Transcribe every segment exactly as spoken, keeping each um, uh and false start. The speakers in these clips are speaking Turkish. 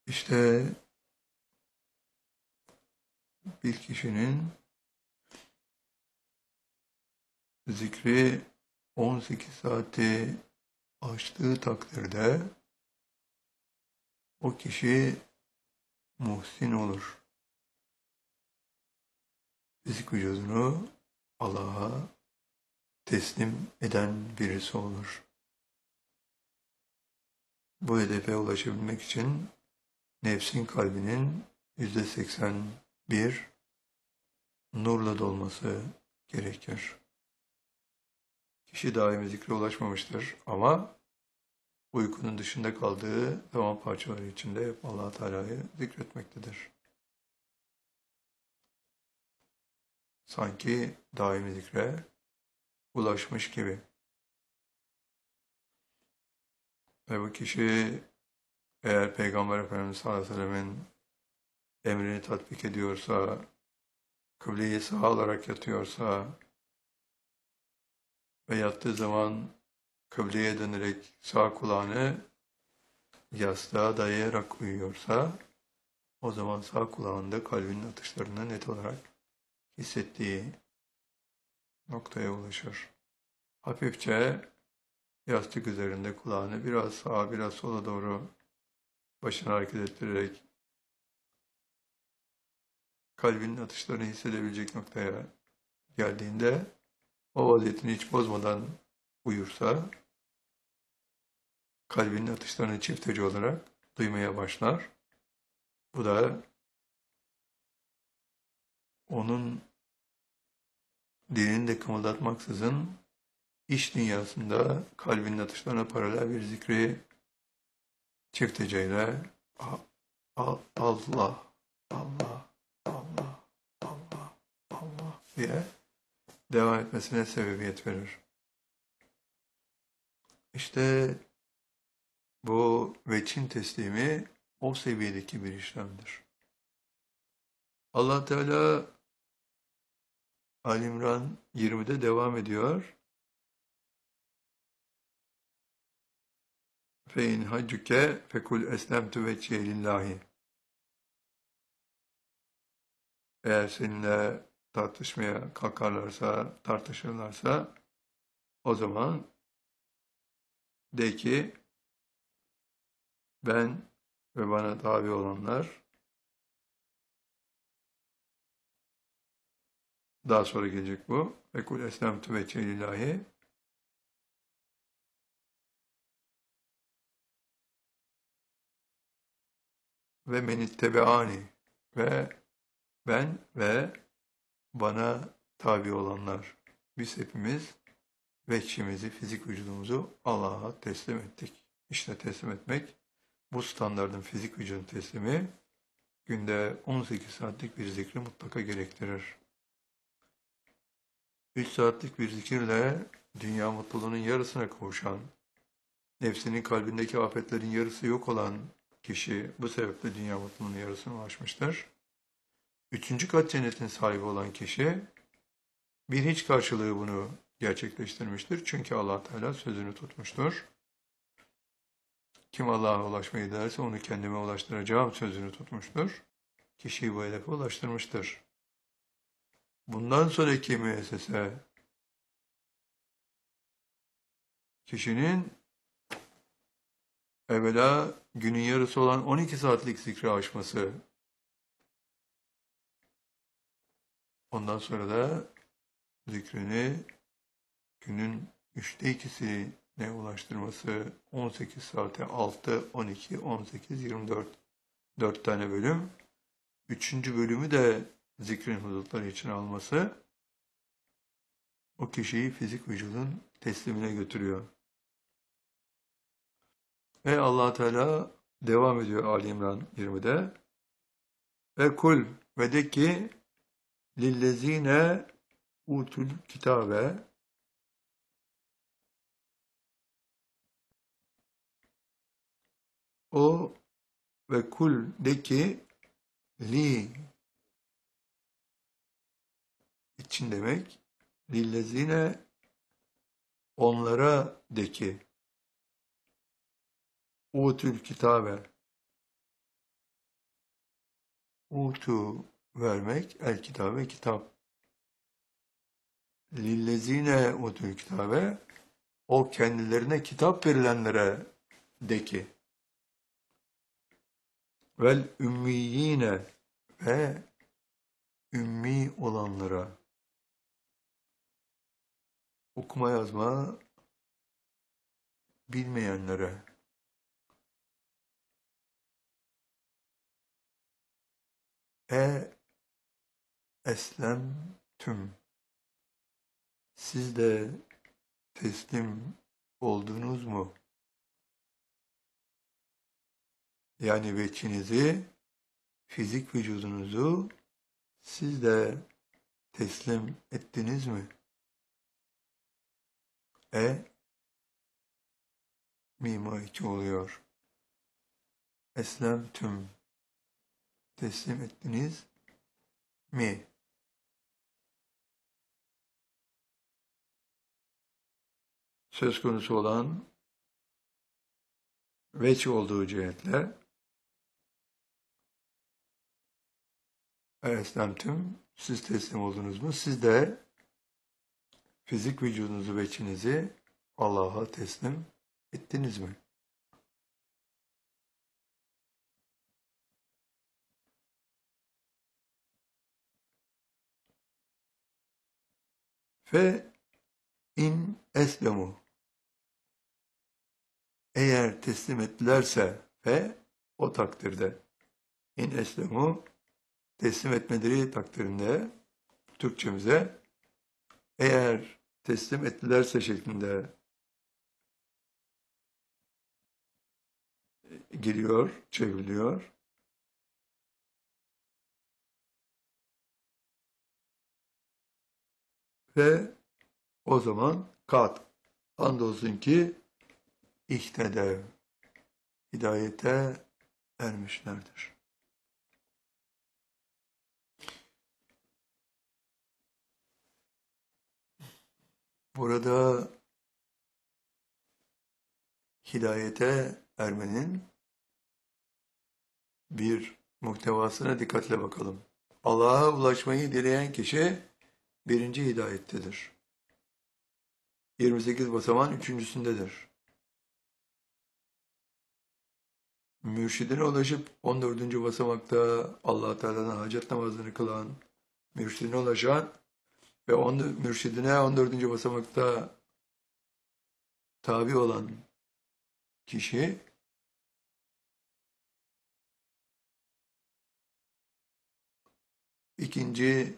İşte bir kişinin zikri on sekiz saati aştığı takdirde o kişi muhsin olur. Fizik vücudunu Allah'a teslim eden birisi olur. Bu hedefe ulaşabilmek için nefsin kalbinin yüzde seksen bir nurla dolması gerekir. Kişi daimi zikre ulaşmamıştır ama uykunun dışında kaldığı zaman parçaları içinde hep Allah Teala'yı zikretmektedir. Sanki daimi zikre ulaşmış gibi. Ve bu kişi eğer Peygamber Efendimiz sallallahu aleyhi ve sellemin emrini tatbik ediyorsa, kıbleyi sağa olarak yatıyorsa ve yattığı zaman kıbleye dönerek sağ kulağını yastığa dayayarak uyuyorsa, o zaman sağ kulağında kalbinin atışlarını net olarak hissettiği noktaya ulaşır. Hafifçe yastık üzerinde kulağını biraz sağa biraz sola doğru başını hareket ettirerek kalbinin atışlarını hissedebilecek noktaya geldiğinde o vaziyetini hiç bozmadan uyursa kalbinin atışlarını çifteci olarak duymaya başlar. Bu da onun dilini de kımıldatmaksızın iç dünyasında kalbinin atışlarına paralel bir zikri çifteceyle Allah, Allah, Allah, Allah, Allah, Allah diye devam etmesine sebebiyet verir. İşte bu veçin teslimi o seviyedeki bir işlemdir. Allah Teala Ali İmran yirmide devam ediyor. Fe in haccuke fekul eslemtu vecihe lillahi. Eğer seninle tartışmaya kalkarlarsa, tartışırlarsa o zaman de ki ben ve bana tabi olanlar, daha sonra gelecek bu. Fekul eslemtu vecihe lillahi. Ve menittebeani ve ben ve bana tabi olanlar. Biz hepimiz veçhimizi, fizik vücudumuzu Allah'a teslim ettik. İşte teslim etmek, bu standardın fizik vücudun teslimi günde on sekiz saatlik bir zikri mutlaka gerektirir. üç saatlik bir zikirle dünya mutluluğunun yarısına kavuşan, nefsinin kalbindeki afetlerin yarısı yok olan kişi bu sebeple dünya mutluluğunun yarısına ulaşmıştır. Üçüncü kat cennetin sahibi olan kişi bir hiç karşılığı bunu gerçekleştirmiştir. Çünkü Allah Teala sözünü tutmuştur. Kim Allah'a ulaşmayı derse onu kendime ulaştıracağım sözünü tutmuştur. Kişiyi bu hedefe ulaştırmıştır. Bundan sonraki müessese kişinin evvela günün yarısı olan on iki saatlik zikri aşması, ondan sonra da zikrini günün üçte ikisine ulaştırması, on sekiz saate altı, on iki, on sekiz, yirmi dört, dört tane bölüm. Üçüncü bölümü de zikrin hudutları için alması, o kişiyi fizik vücudun teslimine götürüyor. Ve Allah Teala devam ediyor Ali İmran yirmide. Ve kul ve de ki lillezine utul kitabe o ve kul de ki li için demek, lillezine onlara de ki utul kitabe Utu vermek, el kitabe kitap. Lillezine utul kitabe, o kendilerine kitap verilenlere de ki. Vel ümmiyine, ve ümmi olanlara, okuma yazma bilmeyenlere, e eslem tüm, siz de teslim oldunuz mu? Yani veçinizi, fizik vücudunuzu siz de teslim ettiniz mi? E mima iki oluyor. Eslem tüm, teslim ettiniz mi? Söz konusu olan veç olduğu cihetle eslem tüm, siz teslim oldunuz mu? Siz de fizik vücudunuzu ve içinizi Allah'a teslim ettiniz mi? Fe in eslemu, eğer teslim ettilerse ve o takdirde, in eslemu, teslim etmeleri takdirinde, Türkçemize eğer teslim ettilerse şeklinde giriyor, çevriliyor. Ve o zaman kat, andolsun ki ihtedev, hidayete ermişlerdir. Burada hidayete ermenin bir muhtevasına dikkatle bakalım. Allah'a ulaşmayı dileyen kişi birinci hidayettedir. yirmi sekiz basamağın üçüncüsündedir. Mürşidine ulaşıp on dördüncü basamakta Allah Teala'nın hacet namazını kılan, mürşidine ulaşan ve on, mürşidine on dördüncü basamakta tabi olan kişi ikinci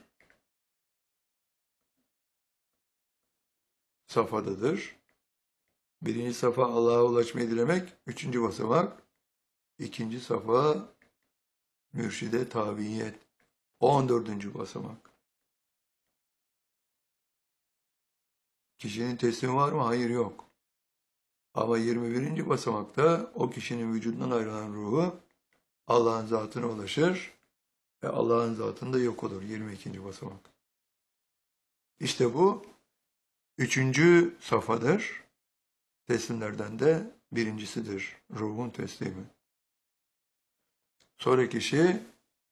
safhadadır. Birinci safa Allah'a ulaşmayı dilemek, üçüncü basamak. İkinci safa mürşide tabiyet, on dördüncü basamak. Kişinin teslimi var mı? Hayır, yok. Ama yirmi birinci basamakta o kişinin vücudundan ayrılan ruhu Allah'ın zatına ulaşır ve Allah'ın zatında yok olur. yirmi ikinci basamak. İşte bu üçüncü safhadır. Teslimlerden de birincisidir. Ruhun teslimi. Sonra kişi